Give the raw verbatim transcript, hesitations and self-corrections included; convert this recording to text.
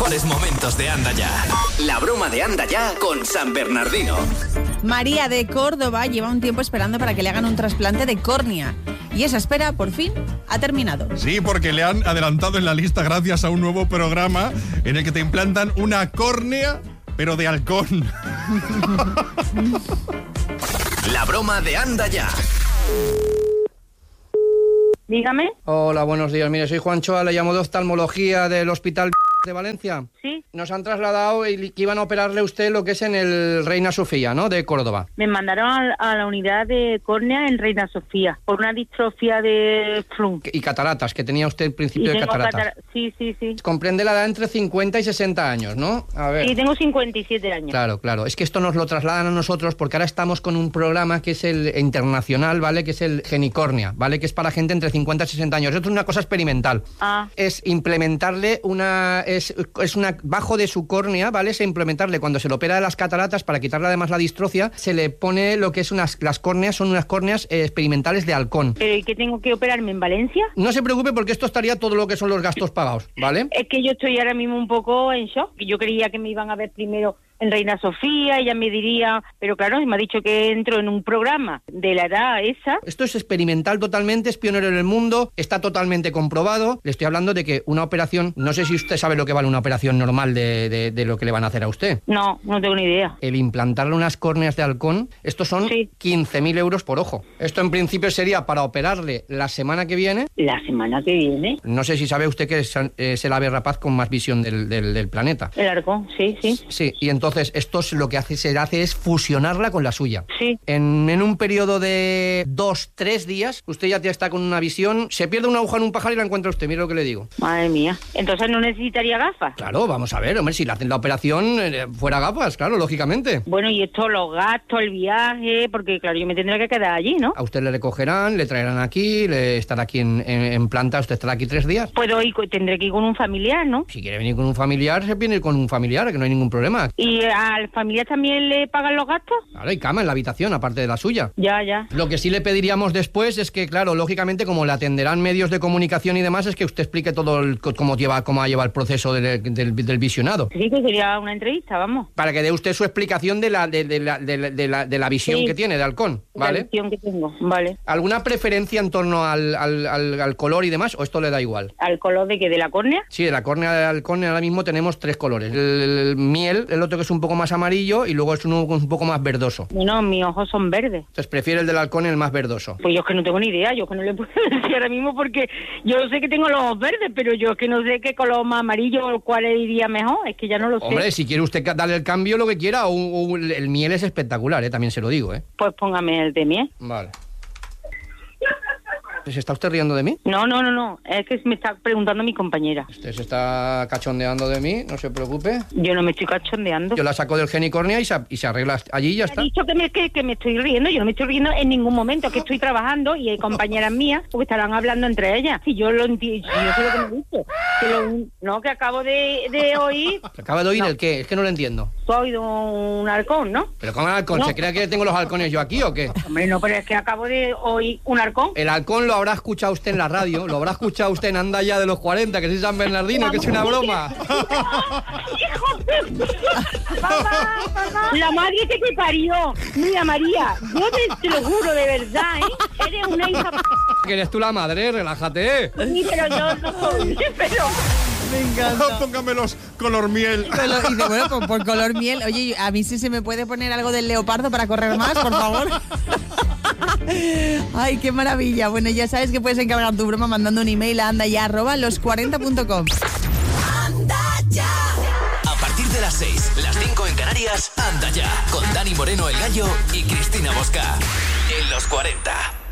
mejores momentos de Anda Ya. La broma de Anda Ya con San Bernardino. María de Córdoba lleva un tiempo esperando para que le hagan un trasplante de córnea. Y esa espera, por fin, ha terminado. Sí, porque le han adelantado en la lista gracias a un nuevo programa en el que te implantan una córnea, pero de halcón. La broma de Anda Ya. Dígame. Hola, buenos días. Mire, soy Juancho, le llamo de oftalmología del Hospital de Valencia. Sí. Nos han trasladado y que iban a operarle a usted lo que es en el Reina Sofía, ¿no? De Córdoba. Me mandaron a, a la unidad de córnea en Reina Sofía por una distrofia de flum. Y cataratas, que tenía usted el principio de cataratas. Catar- sí, sí, sí. Comprende la edad entre cincuenta y sesenta años, ¿no? A ver. Sí, tengo cincuenta y siete años. Claro, claro. Es que esto nos lo trasladan a nosotros porque ahora estamos con un programa que es el internacional, ¿vale? Que es el Genicornia, ¿vale? Que es para gente entre cincuenta y sesenta años. Esto es una cosa experimental. Ah. Es implementarle una... Es, es una... Bajo de su córnea, ¿vale? Es implementarle cuando se le opera de las cataratas para quitarle además la distrofia, se le pone lo que es unas... Las córneas son unas córneas eh, experimentales de halcón. ¿Pero qué tengo que operarme en Valencia? No se preocupe porque esto estaría todo lo que son los gastos pagados, ¿vale? Es que yo estoy ahora mismo un poco en shock. Yo creía que me iban a ver primero en Reina Sofía, ella me diría, pero claro, me ha dicho que entro en un programa de la edad esa. Esto es experimental totalmente, es pionero en el mundo, está totalmente comprobado. Le estoy hablando de que una operación, no sé si usted sabe lo que vale una operación normal de, de, de lo que le van a hacer a usted. No, no tengo ni idea. El implantarle unas córneas de halcón, estos son sí. quince mil euros por ojo. Esto en principio sería para operarle la semana que viene. ¿La semana que viene? No sé si sabe usted que es, es el ave rapaz con más visión del, del, del planeta. El halcón, sí, sí. Sí, y entonces Entonces, esto es, lo que hace, se hace es fusionarla con la suya. Sí. En, en un periodo de dos, tres días, usted ya está con una visión, se pierde una aguja en un pajar y la encuentra usted, mire lo que le digo. Madre mía. Entonces no necesitaría gafas. Claro, vamos a ver, hombre, si le hacen la operación, eh, fuera gafas, claro, lógicamente. Bueno, y esto, los gastos, el viaje, porque claro, yo me tendré que quedar allí, ¿no? A usted le recogerán, le traerán aquí, le estará aquí en, en, en planta, usted estará aquí tres días. Puedo ir, tendré que ir con un familiar, ¿no? Si quiere venir con un familiar, se viene con un familiar, que no hay ningún problema. ¿Y al familiar también le pagan los gastos? Claro, hay cama en la habitación, aparte de la suya. Ya, ya. Lo que sí le pediríamos después es que, claro, lógicamente, como le atenderán medios de comunicación y demás, es que usted explique todo el, cómo lleva cómo lleva el proceso del, del, del visionado. Sí, que sería una entrevista, vamos. Para que dé usted su explicación de la, de, de la, de la, de la, de la visión sí. que tiene de halcón, ¿vale? La visión que tengo, vale. ¿Alguna preferencia en torno al, al, al, al color y demás, o esto le da igual? ¿Al color de qué? ¿De la córnea? Sí, de la córnea de halcón ahora mismo tenemos tres colores. El, el, el miel, el otro que es un poco más amarillo y luego es uno un poco más verdoso. No, mis ojos son verdes. Entonces prefiere el del halcón el más verdoso. Pues yo es que no tengo ni idea, yo es que no le puedo decir ahora mismo porque yo sé que tengo los ojos verdes, pero yo es que no sé qué color más amarillo o cuál iría mejor, es que ya no lo sé. Hombre, si quiere usted darle el cambio, lo que quiera, o, o el miel es espectacular, ¿eh? También se lo digo, ¿eh? Pues póngame el de miel. Vale. ¿Se está usted riendo de mí? No, no, no, no. Es que me está preguntando mi compañera. Usted se está cachondeando de mí, no se preocupe. Yo no me estoy cachondeando. Yo la saco del Genicornia y se, y se arregla allí y ya está. He dicho que me, que, que me estoy riendo. Yo no me estoy riendo en ningún momento. Que estoy trabajando y hay compañeras mías porque estarán hablando entre ellas. Y yo lo entiendo. Yo sé lo que me he dicho. Que lo, no, que acabo de, de oír. ¿Acaba de oír no. el qué? Es que no lo entiendo. Tú has oído un halcón, ¿no? ¿Pero cómo el halcón? No. ¿Se cree que tengo los halcones yo aquí o qué? Hombre, no, pero es que acabo de oír un halcón. El halcón lo habrá escuchado usted en la radio, lo habrá escuchado usted en Anda Ya de los cuarenta, que es San Bernardino, que es una broma. ¡Hijo de... Papá, papá. La madre que te parió. Mira, María, yo te, te lo juro de verdad, ¿eh? Eres una hija... Que eres tú la madre, relájate. Sí, pero yo no soy, pero... Me encanta. Póngamelos color miel. Color, y dice, bueno, por, por color miel. Oye, a mí sí se me puede poner algo del leopardo para correr más, por favor. Ay, qué maravilla. Bueno, ya sabes que puedes encargar tu broma mandando un email a andaya arroba los cuarenta punto com. Anda Ya. A partir de las seis, las cinco en Canarias, Anda Ya. Con Dani Moreno, el Gallo, y Cristina Bosca. En los cuarenta.